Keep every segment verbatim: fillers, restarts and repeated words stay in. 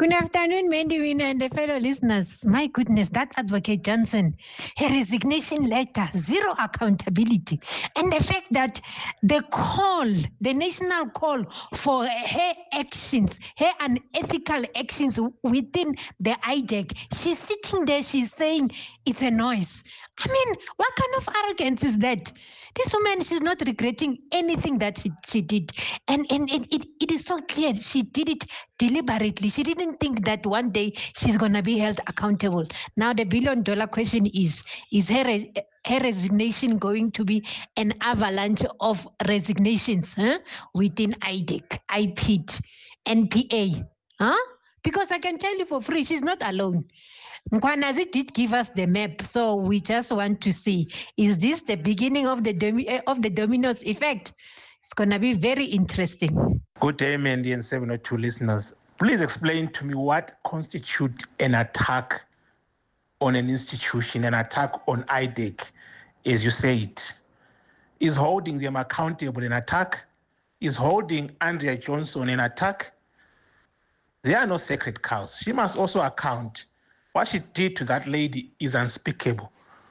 Good afternoon, Mandy and the fellow listeners. My goodness, that Advocate Johnson, her resignation letter, zero accountability. And the fact that the call, the national call for her actions, her unethical actions within the I D E C, she's sitting there, she's saying it's a noise. I mean, what kind of arrogance is that? This woman, she's not regretting anything that she, she did. And, and it, it, it is so clear she did it deliberately. She didn't think that one day she's going to be held accountable. Now, the billion dollar question is, is her, her resignation going to be an avalanche of resignations huh? within I D E C, I P I D, N P A? Huh? Because I can tell you for free, she's not alone. Mkwanazi did give us the map, so we just want to see, is this the beginning of the domi- of the dominoes effect? It's going to be very interesting. Good day, Mandy and seven oh two listeners. Please explain to me what constitutes an attack on an institution, an attack on I D E C, as you say it. Is holding them accountable an attack? Is holding Andrea Johnson an attack? There are no sacred cows. She must also account. What she did to that lady is unspeakable.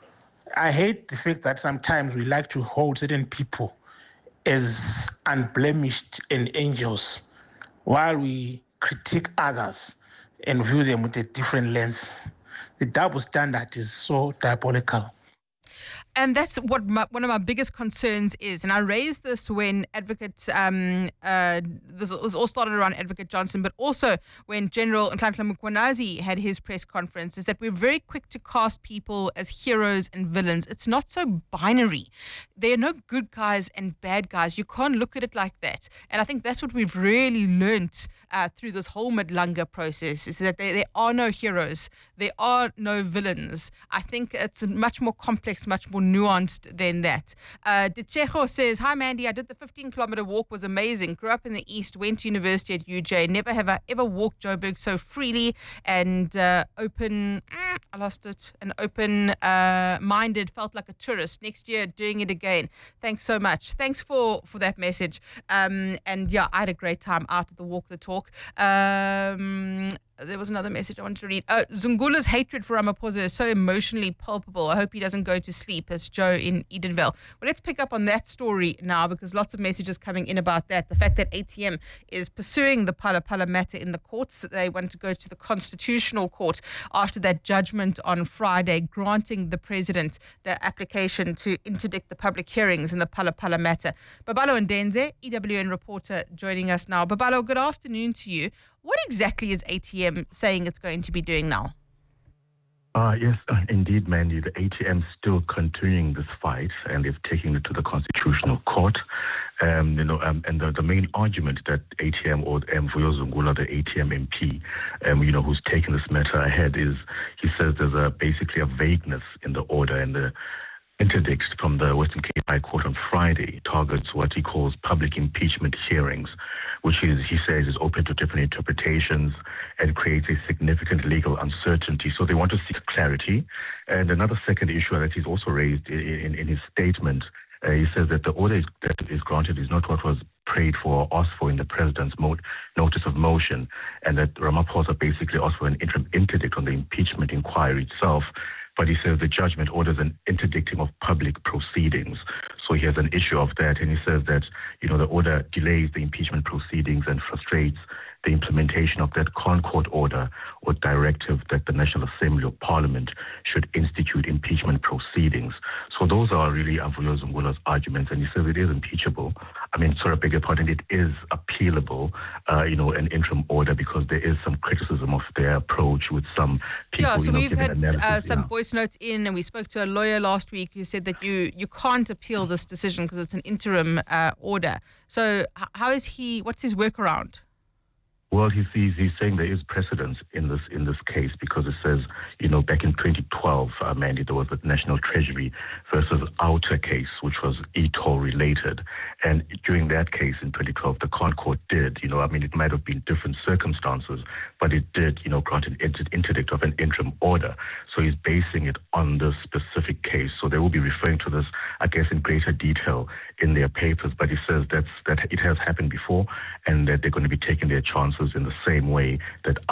I hate the fact that sometimes we like to hold certain people as unblemished and angels while we critique others and view them with a different lens. The double standard is so diabolical. And that's what my, one of my biggest concerns is. And I raised this when Advocate, um, uh, this was all started around Advocate Johnson, but also when General Nhlanhla Mkhwanazi had his press conference, is that we're very quick to cast people as heroes and villains. It's not so binary. There are no good guys and bad guys. You can't look at it like that. And I think that's what we've really learnt uh, through this whole Madlanga process, is that there, there are no heroes. There are no villains. I think it's much more complex, much more nuanced than that. Uh, Dichejo says, hi Mandy, I did the fifteen kilometer walk, was amazing. Grew up in the East, went to university at U J. Never have I ever walked Joburg so freely and uh, open, mm, I lost it, and open uh, minded, felt like a tourist. Next year, doing it again. Thanks so much. Thanks for, for that message. Um, and yeah, I had a great time out at the walk, the talk. Um, There was another message I wanted to read. Uh, Zungula's hatred for Ramaphosa is so emotionally palpable. I hope he doesn't go to sleep. As Joe in Edenville. Well, let's pick up on that story now, because lots of messages coming in about that. The fact that A T M is pursuing the Phala Phala matter in the courts. They want to go to the Constitutional Court after that judgment on Friday, granting the president the application to interdict the public hearings in the Phala Phala matter. Babalo Ndenze, E W N reporter, joining us now. Babalo, good afternoon to you. What exactly is A T M saying it's going to be doing now? Uh, yes, uh, indeed, Mandy. The A T M is still continuing this fight, and they've taken it to the Constitutional Court. Um, you know, um, and the, the main argument that A T M or um, Vuyo Zungula, the A T M M P, um, you know, who's taken this matter ahead, is he says there's a basically a vagueness in the order, and the interdict from the Western Cape High Court on Friday targets what he calls public impeachment hearings, which is, he says, is open to different interpretations and creates a significant legal uncertainty. So they want to seek clarity. And another second issue that he's also raised in, in, in his statement, uh, he says that the order is, that is granted is not what was prayed for or asked for in the president's mo- notice of motion, and that Ramaphosa basically asked for an interim interdict on the impeachment inquiry itself. But he says the judgment orders an interdicting of public proceedings. So he has an issue of that, and he says that, you know, the order delays the impeachment proceedings and frustrates the implementation of that Concord order or directive that the National Assembly or Parliament should institute impeachment proceedings. So those are really Vuyo Zungula's arguments, and he says it is impeachable. I mean, sorry, I beg your pardon, it is appealable, uh, you know, an interim order, because there is some criticism of their approach with some people. Yeah, so you know, we've had uh, some yeah. voice notes in, and we spoke to a lawyer last week who said that you, you can't appeal this decision because it's an interim uh, order. So how is he, what's his workaround? Well, he's, he's, he's saying there is precedence in this in this case, because it says, you know, back in twenty twelve, uh, Mandy, there was the National Treasury versus Outer case, which was e-toll related. And during that case in twenty twelve, the Concord did, you know, I mean, it might have been different circumstances, but it did, you know, grant an inter- interdict of an interim order. So he's basing it on this specific case. So they will be referring to this, I guess, in greater detail in their papers. But he says that's, that it has happened before, and that they're going to be taking their chances in the same way that